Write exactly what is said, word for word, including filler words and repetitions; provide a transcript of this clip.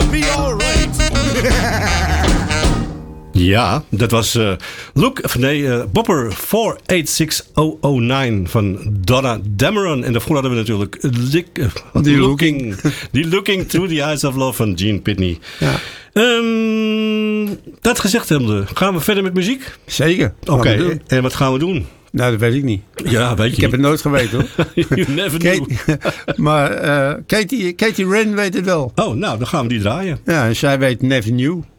gonna be alright. Ja, dat was uh, Luke, nee, uh, Bopper four eight six zero zero nine van Donna Dameron. En daarvoor hadden we natuurlijk Lick, uh, die looking, looking. die looking Through the Eyes of Love van Gene Pitney. Ja. Um, dat gezegd hebbende, gaan we verder met muziek? Zeker. Oké, okay, en wat gaan we doen? Nou, dat weet ik niet. Ja, weet je Ik heb het nooit geweten, hoor. You never knew. Maar uh, Katie, Katie Wren weet het wel. Oh, nou, dan gaan we die draaien. Ja, en zij weet Never Knew.